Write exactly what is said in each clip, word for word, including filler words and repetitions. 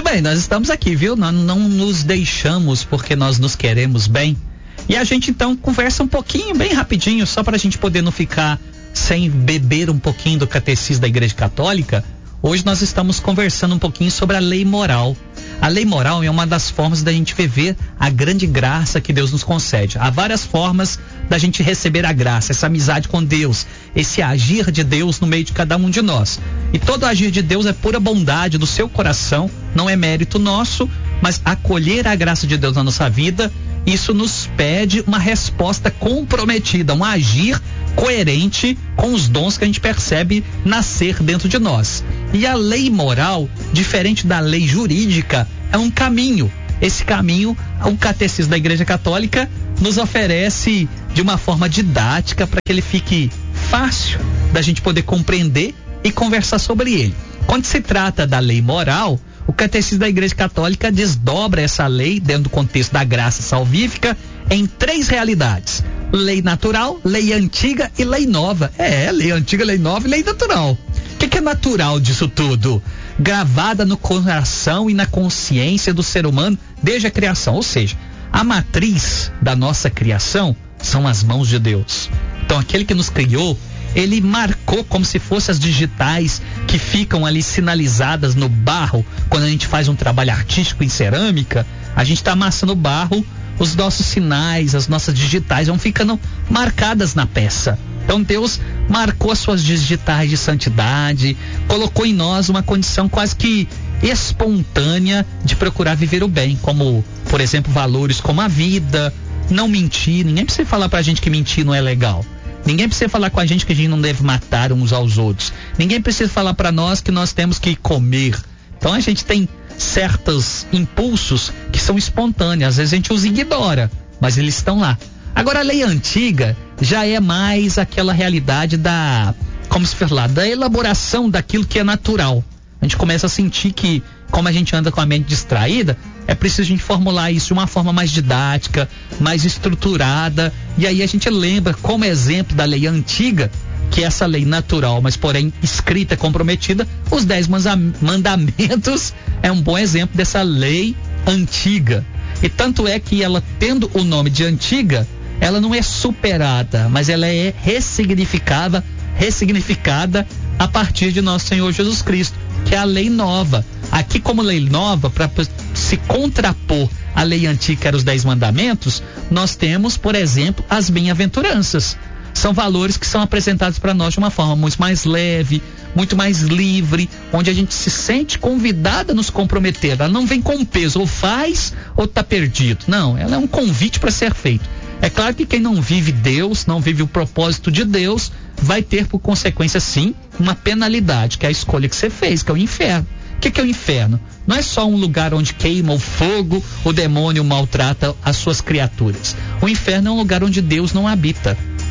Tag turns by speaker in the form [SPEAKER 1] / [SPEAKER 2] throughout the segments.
[SPEAKER 1] bem, nós estamos aqui, viu? Nós não nos deixamos porque nós nos queremos bem. E a gente então conversa um pouquinho, bem rapidinho, só pra gente poder não ficar sem beber um pouquinho do catecismo da Igreja Católica. Hoje nós estamos conversando um pouquinho sobre a lei moral. A lei moral é uma das formas da gente viver a grande graça que Deus nos concede. Há várias formas da gente receber a graça, essa amizade com Deus, esse agir de Deus no meio de cada um de nós. E todo agir de Deus é pura bondade do seu coração, não é mérito nosso, mas acolher a graça de Deus na nossa vida, isso nos pede uma resposta comprometida, um agir coerente com os dons que a gente percebe nascer dentro de nós. E a lei moral, diferente da lei jurídica, é um caminho. Esse caminho, o Catecismo da Igreja Católica nos oferece de uma forma didática para que ele fique fácil da gente poder compreender e conversar sobre ele. Quando se trata da lei moral, o Catecismo da Igreja Católica desdobra essa lei dentro do contexto da graça salvífica em três realidades: lei natural, lei antiga e lei nova. É, lei antiga, lei nova e lei natural. O que, que é natural disso tudo? Gravada no coração e na consciência do ser humano desde a criação. Ou seja, a matriz da nossa criação são as mãos de Deus. Então aquele que nos criou, ele marcou como se fossem as digitais que ficam ali sinalizadas no barro. Quando a gente faz um trabalho artístico em cerâmica, a gente está amassando barro, os nossos sinais, as nossas digitais vão ficando marcadas na peça. Então Deus marcou as suas digitais de santidade, colocou em nós uma condição quase que espontânea de procurar viver o bem, como, por exemplo, valores como a vida, não mentir. Ninguém precisa falar pra gente que mentir não é legal. Ninguém precisa falar com a gente que a gente não deve matar uns aos outros. Ninguém precisa falar para nós que nós temos que comer. Então a gente tem certos impulsos que são espontâneos. Às vezes a gente os ignora, mas eles estão lá. Agora a lei antiga já é mais aquela realidade da, como se fala, da elaboração daquilo que é natural. A gente começa a sentir que, como a gente anda com a mente distraída, é preciso a gente formular isso de uma forma mais didática, mais estruturada, e aí a gente lembra como exemplo da lei antiga, que é essa lei natural, mas porém escrita, comprometida, os dez mandamentos é um bom exemplo dessa lei antiga. E tanto é que ela, tendo o nome de antiga, ela não é superada, mas ela é ressignificada, ressignificada a partir de nosso Senhor Jesus Cristo, que é a lei nova. Aqui, como lei nova, para se contrapor à lei antiga, que era os dez mandamentos, nós temos, por exemplo, as bem-aventuranças. São valores que são apresentados para nós de uma forma muito mais leve, muito mais livre, onde a gente se sente convidado a nos comprometer. Ela não vem com peso, ou faz ou está perdido. Não, ela é um convite para ser feito. É claro que quem não vive Deus, não vive o propósito de Deus, vai ter por consequência, sim, uma penalidade, que é a escolha que você fez, que é o inferno. O que, que é o inferno? Não é só um lugar onde queima o fogo, o demônio maltrata as suas criaturas. O inferno é um lugar onde Deus não habita.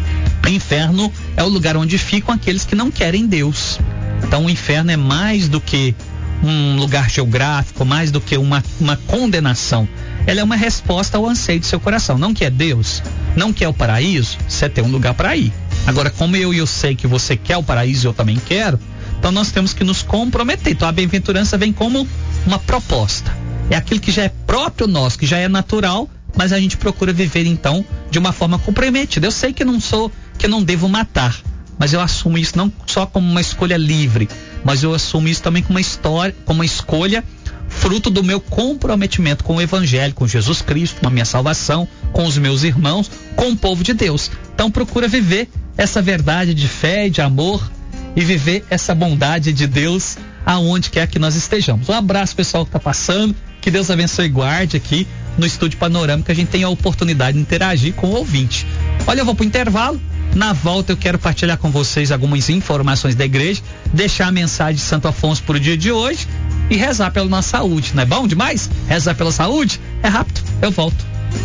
[SPEAKER 1] O inferno é o lugar onde ficam aqueles que não querem Deus. Então o inferno é mais do que um lugar geográfico, mais do que uma, uma condenação. Ela é uma resposta ao anseio do seu coração. Não quer Deus? Não quer o paraíso? Você tem um lugar para ir. Agora, como eu e eu sei que você quer o paraíso e eu também quero, então nós temos que nos comprometer. Então a bem-aventurança vem como uma proposta. É aquilo que já é próprio nosso, que já é natural, mas a gente procura viver então de uma forma comprometida. Eu sei que não sou, que não devo matar, mas eu assumo isso não só como uma escolha livre, mas eu assumo isso também como uma história, como uma escolha fruto do meu comprometimento com o Evangelho, com Jesus Cristo, com a minha salvação, com os meus irmãos, com o povo de Deus. Então procura viver essa verdade de fé e de amor e viver essa bondade de Deus aonde quer que nós estejamos. Um abraço, pessoal, que está passando. Que Deus abençoe e guarde aqui no Estúdio Panorâmica. A gente tem a oportunidade de interagir com o ouvinte. Olha, eu vou para o intervalo. Na volta eu quero partilhar com vocês algumas informações da igreja, deixar a mensagem de Santo Afonso para o dia de hoje e rezar pela nossa saúde. Não é bom demais? Rezar pela saúde? É rápido, eu volto.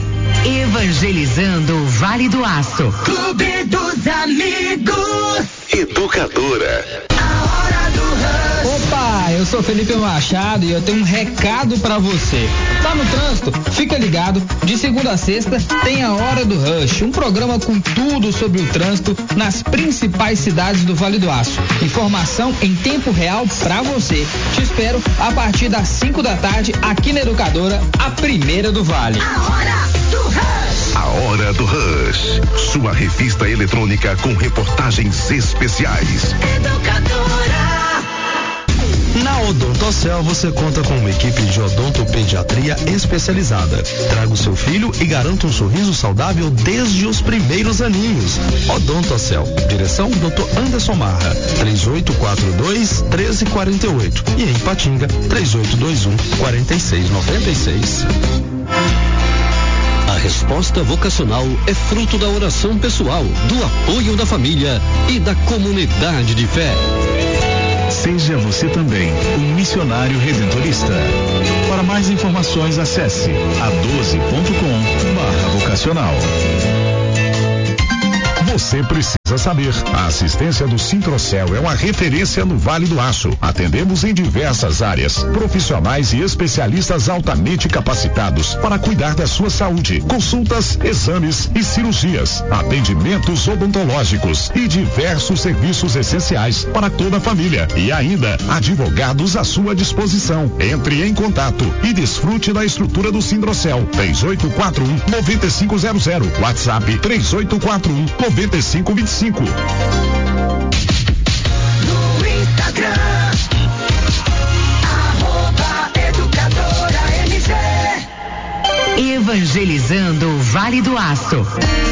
[SPEAKER 2] Evangelizando o Vale do Aço. Clube dos Amigos.
[SPEAKER 3] Educadora.
[SPEAKER 2] A hora do rush.
[SPEAKER 4] Opa, eu sou Felipe Machado e eu tenho um recado pra você. Tá no trânsito? Fica ligado. De segunda a sexta tem a Hora do Rush, um programa com tudo sobre o trânsito nas principais cidades do Vale do Aço. Informação em tempo real pra você. Te espero a partir das cinco da tarde aqui na Educadora, a primeira do Vale.
[SPEAKER 2] A hora do Rush.
[SPEAKER 3] A Hora do Rush. Sua revista eletrônica com reportagens especiais.
[SPEAKER 2] Educadora.
[SPEAKER 5] Na Odontocel você conta com uma equipe de odontopediatria especializada. Traga o seu filho e garanta um sorriso saudável desde os primeiros aninhos. Odontocel. Direção doutor Anderson Marra. três oito quatro dois, um três quatro oito. E em Patinga, três oito dois um, quatro seis nove seis.
[SPEAKER 6] A resposta vocacional é fruto da oração pessoal, do apoio da família e da comunidade de fé.
[SPEAKER 7] Seja você também um missionário redentorista. Para mais informações, acesse a doze ponto com barra vocacional. Você precisa saber. A assistência do Sintrocel é uma referência no Vale do Aço. Atendemos em diversas áreas. Profissionais e especialistas altamente capacitados para cuidar da sua saúde. Consultas, exames e cirurgias. Atendimentos odontológicos e diversos serviços essenciais para toda a família. E ainda, advogados à sua disposição. Entre em contato e desfrute da estrutura do Sintrocel. três oito quatro um, nove cinco zero zero. WhatsApp três oito quatro um, nove cinco dois cinco.
[SPEAKER 2] No Instagram, arroba Educadora M G. Evangelizando o Vale do Aço.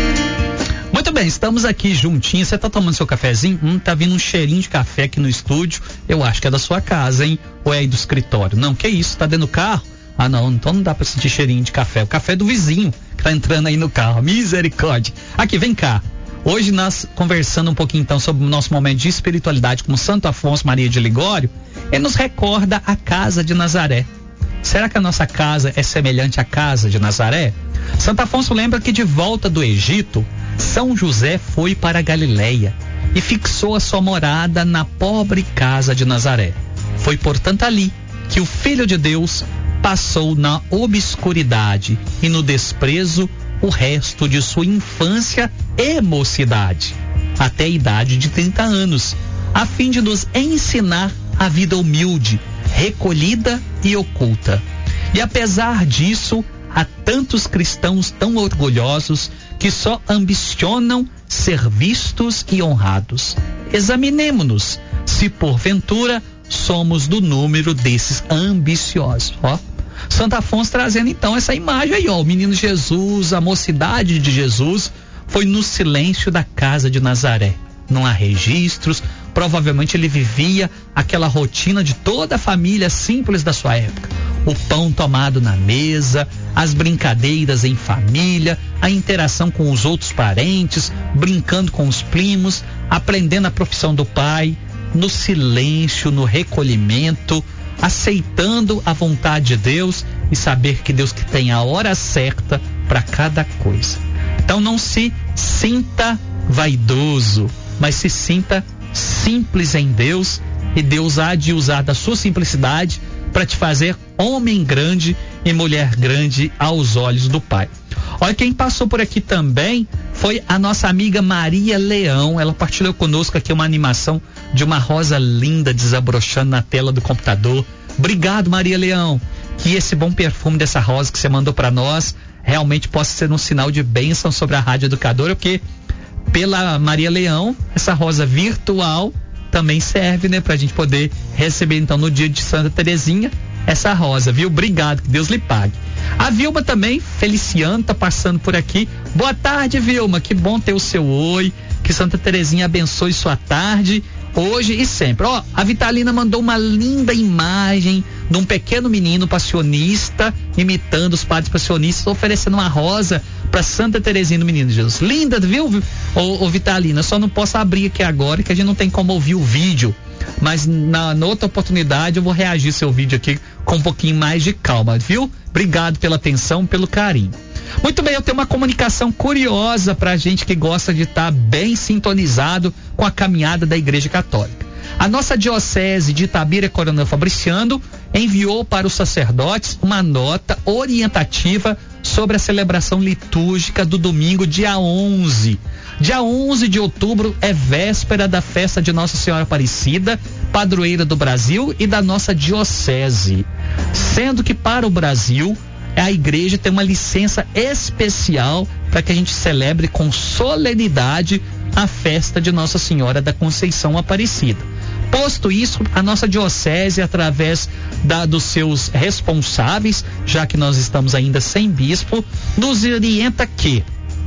[SPEAKER 1] Muito bem, estamos aqui juntinhos. Você tá tomando seu cafezinho? Hum, tá vindo um cheirinho de café aqui no estúdio. Eu acho que é da sua casa, hein? Ou é aí do escritório? Não, que isso? Tá dentro do carro? Ah, não, então não dá pra sentir cheirinho de café. O café é do vizinho que tá entrando aí no carro. Misericórdia. Aqui, vem cá. Hoje nós conversando um pouquinho então sobre o nosso momento de espiritualidade com Santo Afonso Maria de Ligório, ele nos recorda a casa de Nazaré. Será que a nossa casa é semelhante à casa de Nazaré? Santo Afonso lembra que de volta do Egito, São José foi para a Galileia e fixou a sua morada na pobre casa de Nazaré. Foi, portanto, ali que o Filho de Deus passou na obscuridade e no desprezo o resto de sua infância e mocidade, até a idade de trinta anos, a fim de nos ensinar a vida humilde, recolhida e oculta. E apesar disso, há tantos cristãos tão orgulhosos que só ambicionam ser vistos e honrados. Examinemo-nos se porventura somos do número desses ambiciosos. Ó, Santo Afonso trazendo então essa imagem aí, ó, o menino Jesus, a mocidade de Jesus foi no silêncio da casa de Nazaré. Não há registros, provavelmente ele vivia aquela rotina de toda a família simples da sua época. O pão tomado na mesa, as brincadeiras em família, a interação com os outros parentes, brincando com os primos, aprendendo a profissão do pai, no silêncio, no recolhimento, aceitando a vontade de Deus e saber que Deus que tem a hora certa para cada coisa. Então não se sinta vaidoso, mas se sinta simples em Deus, e Deus há de usar da sua simplicidade para te fazer homem grande e mulher grande aos olhos do Pai. Olha, quem passou por aqui também foi a nossa amiga Maria Leão. Ela partilhou conosco aqui uma animação de uma rosa linda desabrochando na tela do computador. Obrigado, Maria Leão. Que esse bom perfume dessa rosa que você mandou para nós realmente possa ser um sinal de bênção sobre a Rádio Educadora, porque pela Maria Leão, essa rosa virtual também serve, né, pra gente poder receber então no dia de Santa Terezinha essa rosa, viu? Obrigado, que Deus lhe pague. A Vilma também, Feliciano, tá passando por aqui. Boa tarde, Vilma, que bom ter o seu oi, que Santa Terezinha abençoe sua tarde, hoje e sempre. Ó, a Vitalina mandou uma linda imagem de um pequeno menino passionista imitando os padres passionistas, oferecendo uma rosa para Santa Terezinha do Menino Jesus. Linda, viu, ô, ô Vitalina? Só não posso abrir aqui agora, que a gente não tem como ouvir o vídeo. Mas na, na outra oportunidade eu vou reagir seu vídeo aqui com um pouquinho mais de calma, viu? Obrigado pela atenção, pelo carinho. Muito bem, eu tenho uma comunicação curiosa pra gente que gosta de estar tá bem sintonizado com a caminhada da Igreja Católica. A nossa diocese de Itabira Coronel Fabriciano enviou para os sacerdotes uma nota orientativa sobre a celebração litúrgica do domingo, dia onze. Dia onze de outubro é véspera da festa de Nossa Senhora Aparecida, padroeira do Brasil e da nossa diocese. Sendo que para o Brasil, a igreja tem uma licença especial para que a gente celebre com solenidade a festa de Nossa Senhora da Conceição Aparecida. Posto isso, a nossa diocese, através da, dos seus responsáveis, já que nós estamos ainda sem bispo, nos orienta que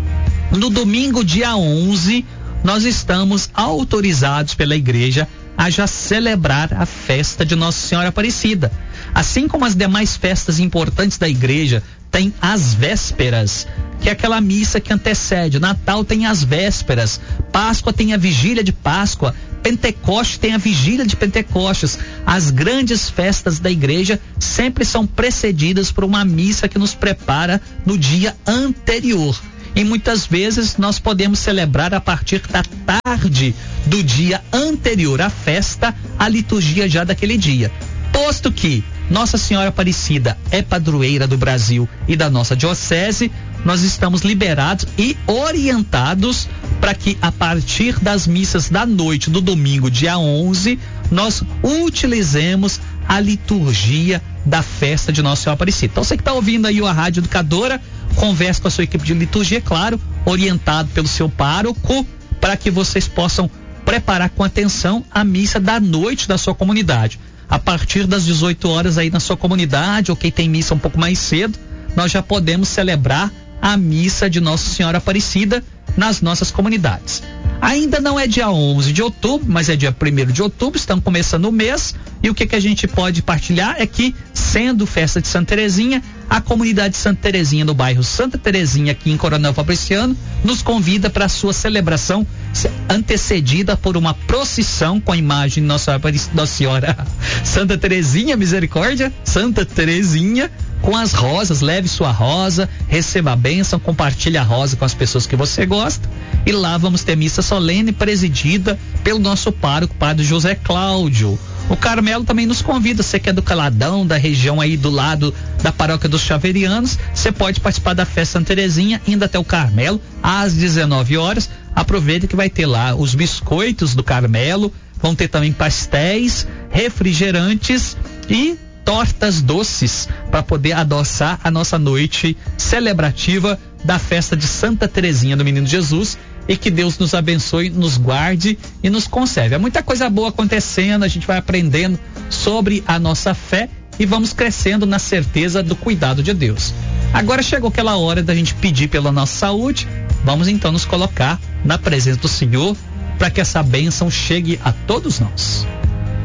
[SPEAKER 1] no domingo, dia onze, nós estamos autorizados pela igreja a já celebrar a festa de Nossa Senhora Aparecida. Assim como as demais festas importantes da igreja tem as vésperas, que é aquela missa que antecede. Natal tem as vésperas, Páscoa tem a vigília de Páscoa, Pentecoste tem a vigília de Pentecostes. As grandes festas da igreja sempre são precedidas por uma missa que nos prepara no dia anterior. E muitas vezes nós podemos celebrar a partir da tarde do dia anterior à festa, a liturgia já daquele dia. Posto que Nossa Senhora Aparecida é padroeira do Brasil e da nossa diocese, nós estamos liberados e orientados para que a partir das missas da noite do domingo, dia onze, nós utilizemos a liturgia da festa de Nossa Senhora Aparecida. Então você que está ouvindo aí a Rádio Educadora, converse com a sua equipe de liturgia, claro, orientado pelo seu pároco, para que vocês possam preparar com atenção a missa da noite da sua comunidade. A partir das dezoito horas aí na sua comunidade, ou quem tem missa um pouco mais cedo, nós já podemos celebrar a missa de Nossa Senhora Aparecida nas nossas comunidades. Ainda não é dia onze de outubro, mas é dia primeiro de outubro, estamos começando o mês, e o que, que a gente pode partilhar é que, sendo festa de Santa Terezinha, a comunidade de Santa Terezinha no bairro Santa Terezinha, aqui em Coronel Fabriciano, nos convida para a sua celebração antecedida por uma procissão com a imagem de Nossa, Nossa Senhora Santa Terezinha, misericórdia, Santa Terezinha, com as rosas. Leve sua rosa, receba a bênção, compartilhe a rosa com as pessoas que você gosta, e lá vamos ter missa solene presidida pelo nosso pároco, Padre José Cláudio. O Carmelo também nos convida, você que é do Caladão, da região aí do lado da paróquia dos Xaverianos, você pode participar da festa Santa Terezinha, indo até o Carmelo, às dezenove horas, aproveita que vai ter lá os biscoitos do Carmelo, vão ter também pastéis, refrigerantes e tortas doces para poder adoçar a nossa noite celebrativa da festa de Santa Terezinha do Menino Jesus, e que Deus nos abençoe, nos guarde e nos conserve. Há muita coisa boa acontecendo, a gente vai aprendendo sobre a nossa fé e vamos crescendo na certeza do cuidado de Deus. Agora chegou aquela hora da gente pedir pela nossa saúde, vamos então nos colocar na presença do Senhor para que essa bênção chegue a todos nós.